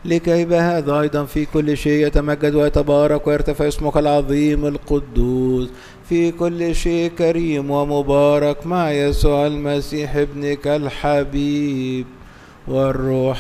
لكي بهذا أيضا في كل شيء يتمجد ويتبارك ويرتفع اسمك العظيم القدوس في كل شيء كريم ومبارك مع يسوع المسيح ابنك الحبيب والروح